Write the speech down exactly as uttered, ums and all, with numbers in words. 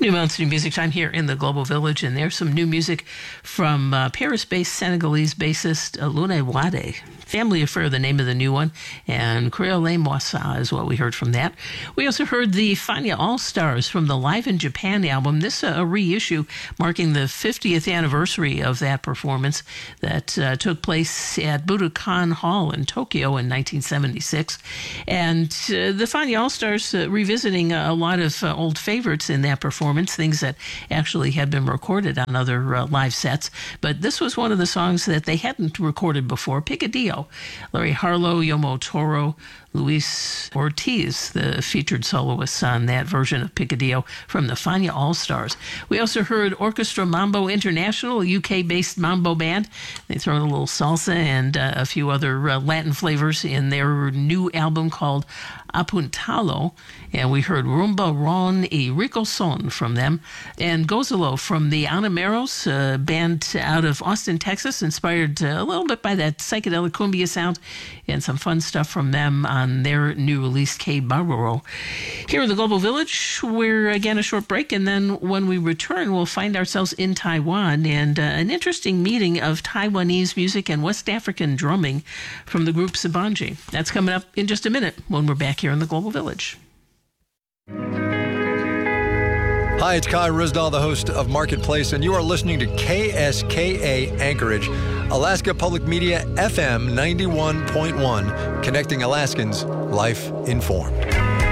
New Mountains New Music Time here in the Global Village, and there's some new music from uh, Paris-based Senegalese bassist uh, Lune Wade. Family Affair, the name of the new one, and Creole Moissa is what we heard from that. We also heard the Fania All-Stars from the Live in Japan album. This uh, a reissue marking the fiftieth anniversary of that performance that uh, took place at Budokan Hall in Tokyo in nineteen seventy-six. And uh, the Fania All-Stars uh, revisiting a lot of uh, old favorites in that performance, things that actually had been recorded on other uh, live sets. But this was one of the songs that they hadn't recorded before, Picadillo. Larry Harlow, Yomo Toro, Luis Ortiz, the featured soloists on that version of Picadillo from the Fania All-Stars. We also heard Orchestra Mambo International, a U K-based mambo band. They throw in a little salsa and uh, a few other uh, Latin flavors in their new album called Apuntalo, and we heard Rumba Ron y Rico Son from them, and Gozalo from the Anameros, a band out of Austin, Texas, inspired uh, a little bit by that psychedelic cumbia sound, and some fun stuff from them on their new release, K Barbaro. Here in the Global Village, we're again a short break, and then when we return, we'll find ourselves in Taiwan, and uh, an interesting meeting of Taiwanese music and West African drumming from the group Sabanji. That's coming up in just a minute when we're back here in the Global Village. Hi, it's Kai Risdahl, the host of Marketplace, and you are listening to K S K A Anchorage, Alaska Public Media F M ninety-one point one, connecting Alaskans, life informed.